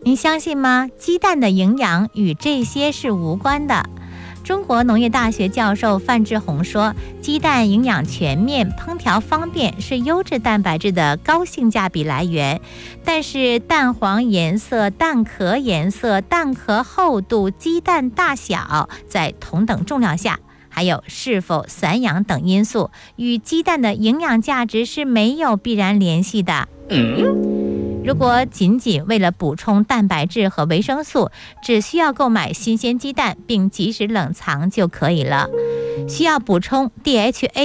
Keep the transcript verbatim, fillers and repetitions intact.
您相信吗？鸡蛋的营养与这些是无关的。中国农业大学教授范志红说，鸡蛋营养全面，烹调方便，是优质蛋白质的高性价比来源。但是蛋黄颜色、蛋壳颜色、蛋壳厚度、鸡蛋大小，在同等重量下，还有是否散养等因素，与鸡蛋的营养价值是没有必然联系的。如果仅仅为了补充蛋白质和维生素，只需要购买新鲜鸡蛋并及时冷藏就可以了。需要补充 D H A